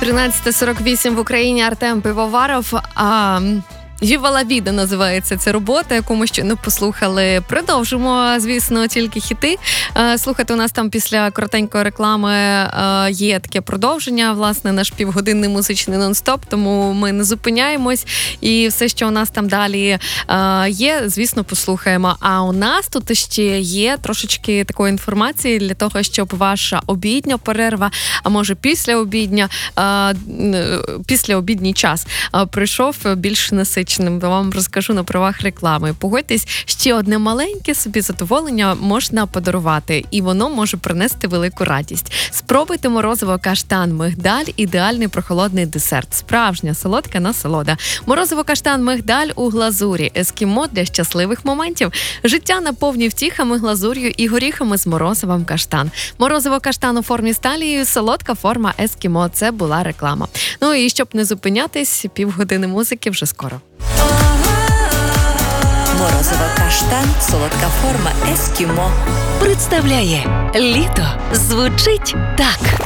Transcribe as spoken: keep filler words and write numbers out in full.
тринадцята сорок вісім в Україні. Артем Пивоваров. А... «Віва ла віда» називається ця робота, яку ми щойно послухали. Продовжимо, звісно, тільки хіти. Слухайте, у нас там після коротенької реклами є таке продовження, власне, наш півгодинний музичний нон-стоп, тому ми не зупиняємось. І все, що у нас там далі є, звісно, послухаємо. А у нас тут ще є трошечки такої інформації для того, щоб ваша обідня перерва, а може після обідня, після обідній час прийшов більш насичений. Вам розкажу на правах реклами. Погодьтесь, ще одне маленьке собі задоволення можна подарувати, і воно може принести велику радість. Спробуйте морозиво каштан мигдаль, ідеальний прохолодний десерт. Справжня солодка насолода. Морозиво каштан мигдаль у глазурі. Ескімо для щасливих моментів. Життя наповні втіхами, глазур'ю і горіхами з морозивом каштан. Морозиво каштан у формі сталії, солодка форма ескімо. Це була реклама. Ну і щоб не зупинятись, півгодини музики вже скоро. Морозиво каштан, солодка форма ескімо. Представляє літо звучить так.